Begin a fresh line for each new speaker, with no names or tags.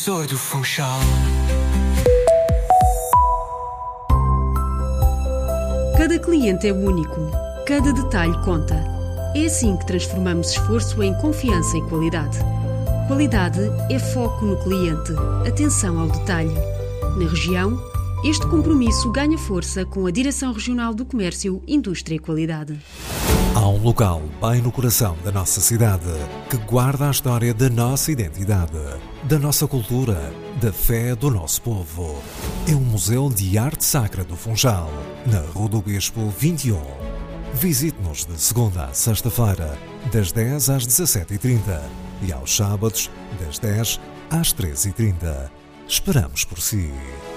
Sou do Funchal.
Cada cliente é único, cada detalhe conta. É assim que transformamos esforço em confiança e qualidade. Qualidade é foco no cliente, atenção ao detalhe. Na região, este compromisso ganha força com a Direção Regional do Comércio, Indústria e Qualidade.
Há um local bem no coração da nossa cidade que guarda a história da nossa identidade, da nossa cultura, da fé do nosso povo. É o Museu de Arte Sacra do Funchal, na Rua do Bispo 21. Visite-nos de segunda a sexta-feira, das 10 às 17h30 e aos sábados, das 10 às 13h30. Esperamos por si.